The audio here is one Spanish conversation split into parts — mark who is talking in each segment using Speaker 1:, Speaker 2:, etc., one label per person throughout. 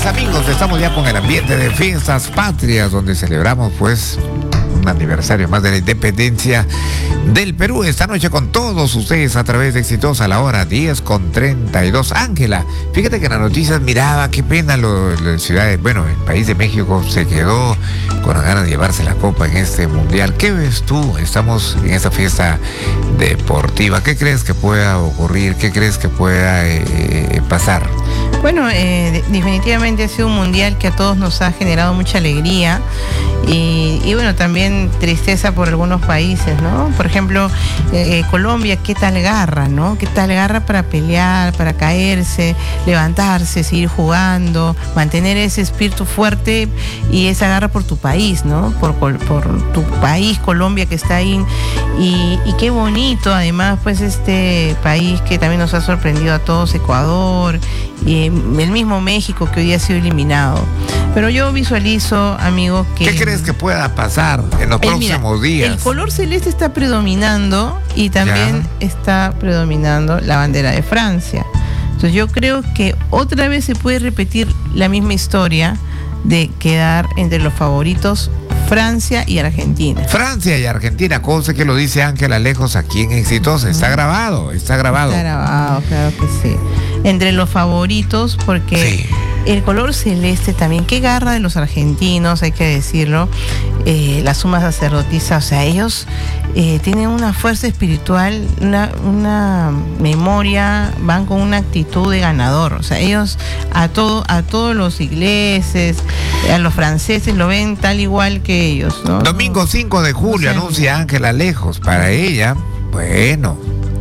Speaker 1: tardes, amigos. Estamos ya con el ambiente de fiestas patrias, donde celebramos pues un aniversario más de la independencia del Perú. Esta noche con todos ustedes a través de Exitosa, a la hora 10:32. Ángela, fíjate que en las noticias miraba, qué pena la ciudad de, bueno, el país de México se quedó con las ganas de llevarse la copa en este mundial. ¿Qué ves tú? Estamos en esta fiesta deportiva. ¿Qué crees que pueda ocurrir? ¿Qué crees que pueda pasar?
Speaker 2: Bueno, definitivamente ha sido un mundial que a todos nos ha generado mucha alegría y bueno, también tristeza por algunos países, ¿no? Por ejemplo, Colombia, ¿qué tal garra, no? ¿Qué tal garra para pelear, para caerse, levantarse, seguir jugando, mantener ese espíritu fuerte y esa garra por tu país, ¿no? Por tu país, Colombia, que está ahí. Y qué bonito, además, pues este país que también nos ha sorprendido a todos, Ecuador, y el mismo México, que hoy día ha sido eliminado. Pero yo visualizo, amigos, que...
Speaker 1: ¿Qué crees que pueda pasar en los próximos días?
Speaker 2: El color celeste está predominando y también está predominando la bandera de Francia. Entonces yo creo que otra vez se puede repetir la misma historia de quedar entre los favoritos Francia y Argentina.
Speaker 1: Francia y Argentina, cosa que lo dice Ángela Lejos aquí en Exitosa. Está grabado, está grabado.
Speaker 2: Está grabado, claro que sí. Entre los favoritos, porque sí. El color celeste también, qué garra de los argentinos, hay que decirlo. La suma sacerdotisa, o sea, ellos tienen una fuerza espiritual, una memoria, van con una actitud de ganador. O sea, ellos a todos los ingleses, a los franceses lo ven tal igual que ellos, ¿no?
Speaker 1: Domingo 5 de julio, no sé, anuncia Ángela Lejos. Para ella, bueno,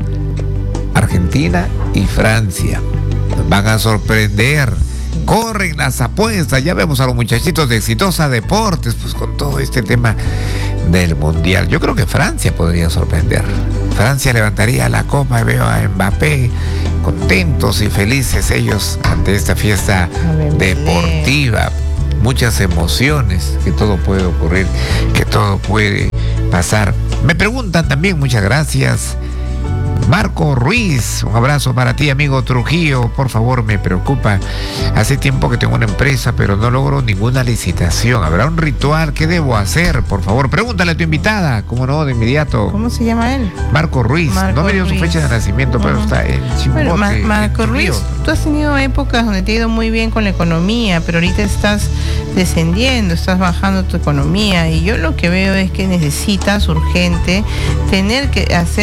Speaker 1: Argentina y Francia nos van a sorprender. Corren las apuestas, ya vemos a los muchachitos de Exitosa Deportes, pues con todo este tema del mundial. Yo creo que Francia podría sorprender. Francia levantaría la copa y veo a Mbappé contentos y felices ellos ante esta fiesta deportiva. Muchas emociones, que todo puede ocurrir, que todo puede pasar. Me preguntan también, muchas gracias, Marco Ruiz, un abrazo para ti, amigo Trujillo. Por favor, me preocupa. Hace tiempo que tengo una empresa, pero no logro ninguna licitación. ¿Habrá un ritual? ¿Qué debo hacer? Por favor, pregúntale a tu invitada. ¿Cómo no? De inmediato.
Speaker 2: ¿Cómo se llama él?
Speaker 1: Marco Ruiz. No me dio su fecha de nacimiento, pero está en Chimbote.
Speaker 2: Bueno, Marco Ruiz, tú has tenido épocas donde te ha ido muy bien con la economía, pero ahorita estás descendiendo, estás bajando tu economía. Y yo lo que veo es que necesitas urgente tener que hacer